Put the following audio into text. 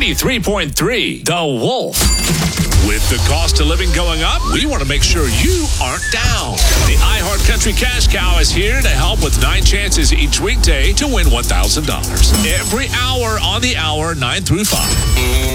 93.3 The Wolf. With the cost of living going up, we want to make sure you aren't down. The iHeart Country Cash Cow is here to help with 9 chances each weekday to win $1,000. Every hour on the hour, 9 through 5.